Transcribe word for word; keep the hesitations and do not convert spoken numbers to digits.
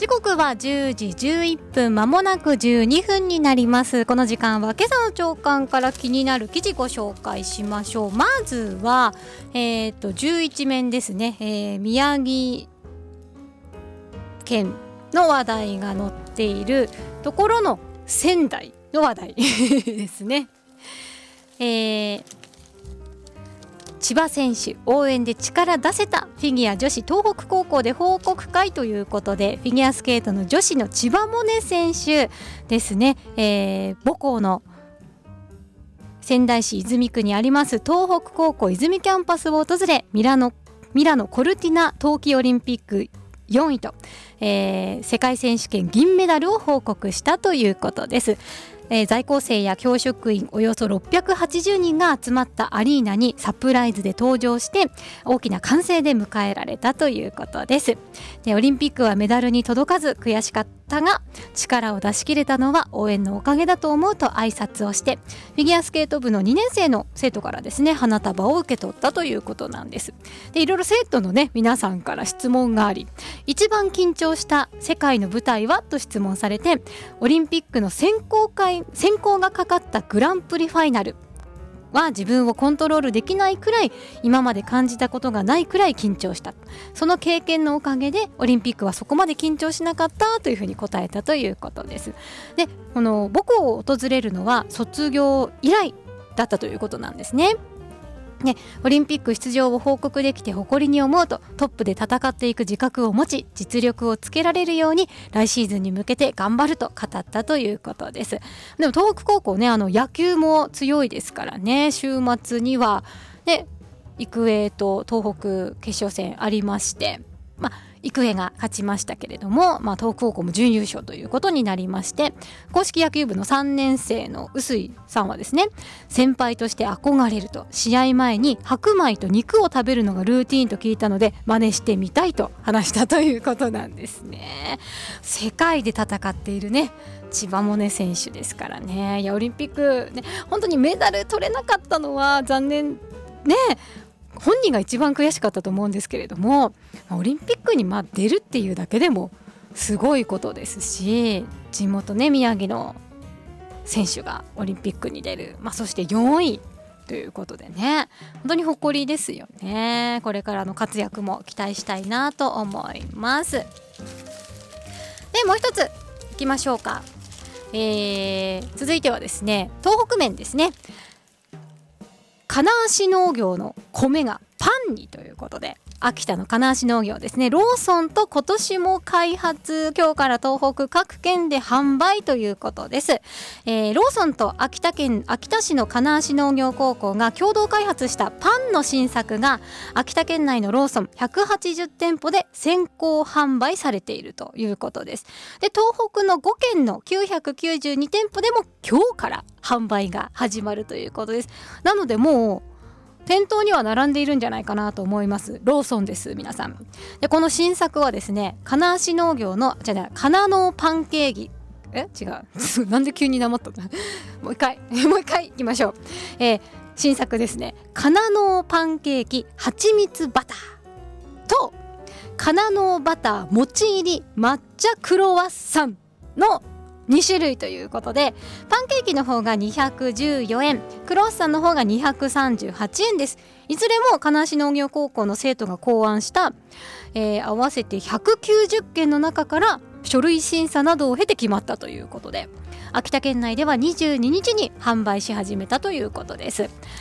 時刻はじゅうじじゅういっぷん、まもなくじゅうにふんになります。この時間は今朝の朝刊から気になる記事ご紹介しましょう。まずは、えー、とじゅういちめんですね、えー、宮城県の話題が載っているところの仙台の話題ですね。えー千葉選手応援で力出せた、フィギュア女子東北高校で報告会ということで、フィギュアスケートの女子の千葉百音選手ですね、えー、母校の仙台市泉区にあります東北高校泉キャンパスを訪れ、ミラノミラノコルティナ冬季オリンピックよんいと、えー、世界選手権銀メダルを報告したということです。えー、在校生や教職員およそろっぴゃくはちじゅうにんが集まったアリーナにサプライズで登場して大きな歓声で迎えられたということです。で、オリンピックはメダルに届かず悔しかったが、力を出し切れたのは応援のおかげだと思うと挨拶をして、フィギュアスケート部のにねん生の生徒からですね、花束を受け取ったということなんです。で、いろいろ生徒のね皆さんから質問があり、一番緊張した世界の舞台はと質問されて、オリンピックの選考会選考がかかったグランプリファイナルは自分をコントロールできないくらい、今まで感じたことがないくらい緊張した、その経験のおかげでオリンピックはそこまで緊張しなかったというふうに答えたということです。で、この母校を訪れるのは卒業以来だったということなんですね。ね、オリンピック出場を報告できて誇りに思うと、トップで戦っていく自覚を持ち、実力をつけられるように来シーズンに向けて頑張ると語ったということです。でも東北高校ね、あの野球も強いですからね、週末には、ね、育英と東北決勝戦ありまして、まあ育英が勝ちましたけれども、まあ、東北高校も準優勝ということになりまして、硬式野球部のさんねん生の臼井さんはですね、先輩として憧れると、試合前に白米と肉を食べるのがルーティーンと聞いたので真似してみたいと話したということなんですね。世界で戦っているね千葉百音選手ですからね。いや、オリンピック、ね、本当にメダル取れなかったのは残念ね。本人が一番悔しかったと思うんですけれども、オリンピックにまあ出るっていうだけでもすごいことですし、地元ね宮城の選手がオリンピックに出る、まあ、そしてよんいということでね、本当に誇りですよね。これからの活躍も期待したいなと思います。で、もう一ついきましょうか。えー、続いてはですね、東北面ですね。金足農業の米がパンにということで、秋田の金足農業ですね、ローソンと今年も開発、今日から東北各県で販売ということです。えー、ローソンと秋田県秋田市の金足農業高校が共同開発したパンの新作が秋田県内のローソンひゃくはちじゅうてんぽで先行販売されているということです。で、東北のごけんのきゅうひゃくきゅうじゅうにてんぽでも今日から販売が始まるということです。なのでもう店頭には並んでいるんじゃないかなと思います。ローソンです、皆さん。で、この新作はですね、金足農業のじゃない金農パンケーキ、え違うなんで急になまったのもう一回もう一回いきましょう。えー、新作ですね、金農パンケーキ蜂蜜バターと金農バターもち入り抹茶クロワッサンのにしゅるいということで、パンケーキの方がにひゃくじゅうよえん、クロワッサンの方がにひゃくさんじゅうはちえんです。いずれも金足農業高校の生徒が考案した、えー、合わせてひゃくきゅうじゅっけんの中から書類審査などを経て決まったということで、秋田県内ではにじゅうににちに販売し始めたということです。